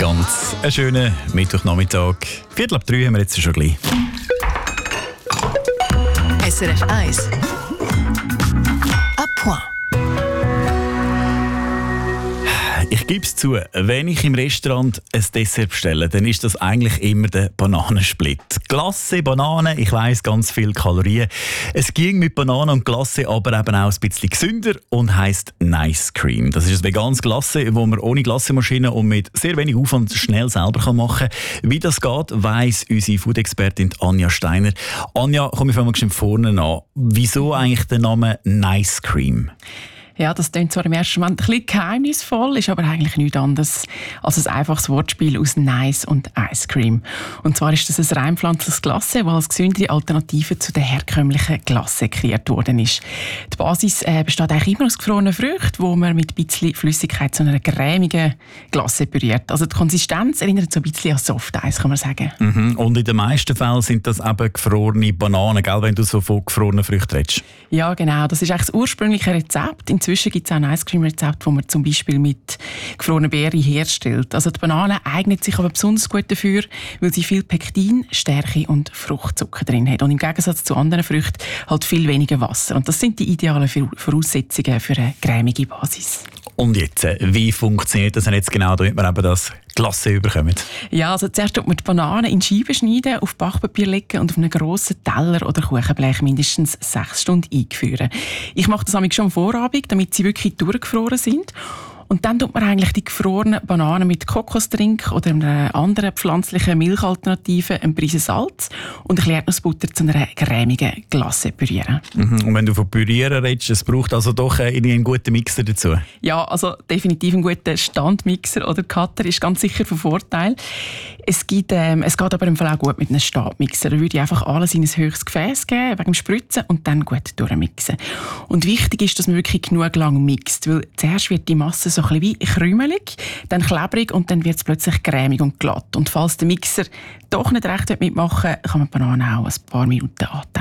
Ganz einen schönen Mittwochnachmittag. 2:45 haben wir jetzt schon gleich. SRF 1 à point. Ich gebe es zu, wenn ich im Restaurant ein Dessert bestelle, dann ist das eigentlich immer der Bananensplit. Glace, Banane, ich weiss, ganz viele Kalorien. Es ging mit Banane und Glace aber eben auch ein bisschen gesünder und heisst Nice Cream. Das ist ein veganes Glace, das man ohne Glacemaschine und mit sehr wenig Aufwand schnell selber machen kann. Wie das geht, weiss unsere Food-Expertin Anja Steiner. Anja, komm ich mal vorne an. Wieso eigentlich der Name Nice Cream? Ja, das klingt zwar im ersten Moment ein bisschen geheimnisvoll, ist aber eigentlich nichts anderes als ein einfaches Wortspiel aus Nice und Ice Cream. Und zwar ist das ein rein pflanzliches Glace, das als gesündere Alternative zu der herkömmlichen Glace kreiert worden ist. Die Basis besteht eigentlich immer aus gefrorenen Früchten, die man mit ein bisschen Flüssigkeit zu einer cremigen Glace püriert. Also die Konsistenz erinnert so ein bisschen an Softeis, kann man sagen. Mhm. Und in den meisten Fällen sind das eben gefrorene Bananen, gell, wenn du so von gefrorenen Früchten redest. Ja, genau. Das ist eigentlich das ursprüngliche Rezept. Inzwischen gibt es auch ein Ice Cream Rezept, das man zum Beispiel mit gefrorenen Beeren herstellt. Also die Banane eignet sich aber besonders gut dafür, weil sie viel Pektin, Stärke und Fruchtzucker drin hat. Und im Gegensatz zu anderen Früchten halt viel weniger Wasser. Und das sind die idealen Voraussetzungen für eine cremige Basis. Und jetzt, wie funktioniert das denn jetzt genau, damit wir eben das Glace bekommen? Ja, also zuerst tut man die Bananen in Scheiben schneiden, auf Backpapier legen und auf einen grossen Teller oder Kuchenblech mindestens 6 Stunden einführen. Ich mache das schon am Vorabend, damit sie wirklich durchgefroren sind. Und dann tut man eigentlich die gefrorenen Bananen mit Kokostrink oder einer anderen pflanzlichen Milchalternative, einem Prise Salz und ein bisschen Erdnussbutter zu einer cremigen Glace pürieren. Mhm. Und wenn du von Pürieren redest, es braucht also doch einen guten Mixer dazu? Ja, also definitiv ein guter Standmixer oder Cutter ist ganz sicher von Vorteil. Es geht aber im Fall auch gut mit einem Stabmixer. Da würde ich einfach alles in ein höchstes Gefäß geben, wegen dem Spritzen und dann gut durchmixen. Und wichtig ist, dass man wirklich genug lang mixt, weil zuerst wird die Masse so ein bisschen wie krümelig, dann klebrig und dann wird es plötzlich cremig und glatt. Und falls der Mixer doch nicht recht mitmachen will, kann man die Bananen auch ein paar Minuten antauchen.